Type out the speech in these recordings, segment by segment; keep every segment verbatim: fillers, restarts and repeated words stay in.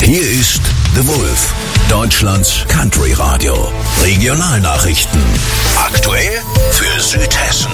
Hier ist The Wolf, Deutschlands Country Radio. Regionalnachrichten. Aktuell für Südhessen.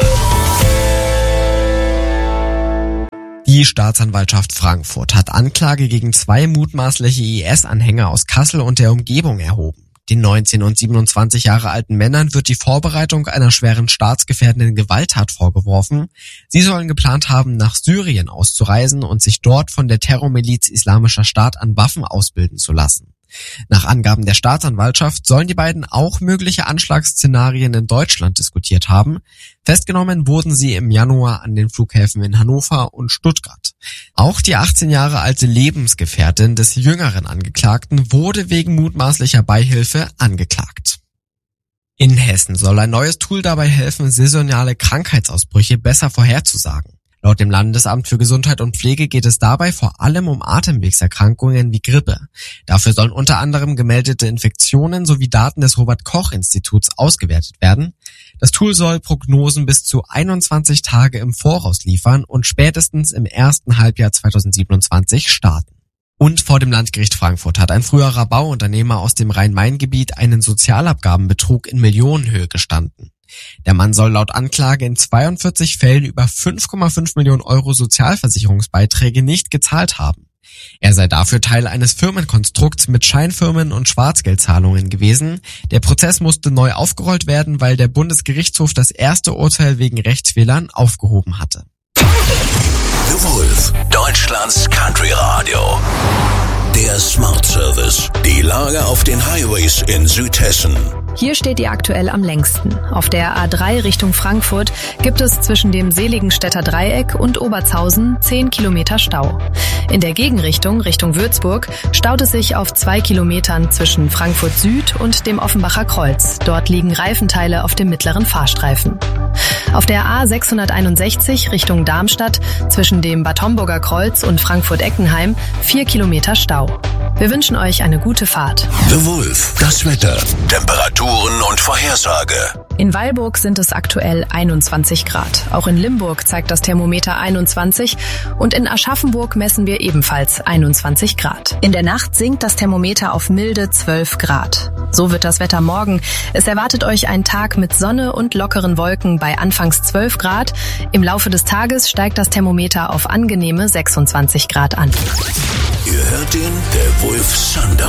Die Staatsanwaltschaft Frankfurt hat Anklage gegen zwei mutmaßliche I S-Anhänger aus Kassel und der Umgebung erhoben. Den neunzehn und siebenundzwanzig Jahre alten Männern wird die Vorbereitung einer schweren staatsgefährdenden Gewalttat vorgeworfen. Sie sollen geplant haben, nach Syrien auszureisen und sich dort von der Terrormiliz Islamischer Staat an Waffen ausbilden zu lassen. Nach Angaben der Staatsanwaltschaft sollen die beiden auch mögliche Anschlagsszenarien in Deutschland diskutiert haben. Festgenommen wurden sie im Januar an den Flughäfen in Hannover und Stuttgart. Auch die achtzehn Jahre alte Lebensgefährtin des jüngeren Angeklagten wurde wegen mutmaßlicher Beihilfe angeklagt. In Hessen soll ein neues Tool dabei helfen, saisonale Krankheitsausbrüche besser vorherzusagen. Laut dem Landesamt für Gesundheit und Pflege geht es dabei vor allem um Atemwegserkrankungen wie Grippe. Dafür sollen unter anderem gemeldete Infektionen sowie Daten des Robert-Koch-Instituts ausgewertet werden. Das Tool soll Prognosen bis zu einundzwanzig Tage im Voraus liefern und spätestens im ersten Halbjahr zweitausendsiebenundzwanzig starten. Und vor dem Landgericht Frankfurt hat ein früherer Bauunternehmer aus dem Rhein-Main-Gebiet einen Sozialabgabenbetrug in Millionenhöhe gestanden. Der Mann soll laut Anklage in zweiundvierzig Fällen über fünf Komma fünf Millionen Euro Sozialversicherungsbeiträge nicht gezahlt haben. Er sei dafür Teil eines Firmenkonstrukts mit Scheinfirmen und Schwarzgeldzahlungen gewesen. Der Prozess musste neu aufgerollt werden, weil der Bundesgerichtshof das erste Urteil wegen Rechtsfehlern aufgehoben hatte. The Wolf, Deutschlands Country Radio. Der Smart Service. Die Lage auf den Highways in Südhessen. Hier steht ihr aktuell am längsten. Auf der A drei Richtung Frankfurt gibt es zwischen dem Seligenstädter Dreieck und Obertshausen zehn Kilometer Stau. In der Gegenrichtung, Richtung Würzburg, staut es sich auf zwei Kilometern zwischen Frankfurt Süd und dem Offenbacher Kreuz. Dort liegen Reifenteile auf dem mittleren Fahrstreifen. Auf der A sechshunderteinundsechzig Richtung Darmstadt zwischen dem Bad Homburger Kreuz und Frankfurt-Eckenheim vier Kilometer Stau. Wir wünschen euch eine gute Fahrt. The Wolf, das Wetter, Temperaturen und Vorhersage. In Weilburg sind es aktuell einundzwanzig Grad. Auch in Limburg zeigt das Thermometer einundzwanzig und in Aschaffenburg messen wir ebenfalls einundzwanzig Grad. In der Nacht sinkt das Thermometer auf milde zwölf Grad. So wird das Wetter morgen. Es erwartet euch ein Tag mit Sonne und lockeren Wolken bei anfangs zwölf Grad. Im Laufe des Tages steigt das Thermometer auf angenehme sechsundzwanzig Grad an. Ihr hört den The Wolf Sundown.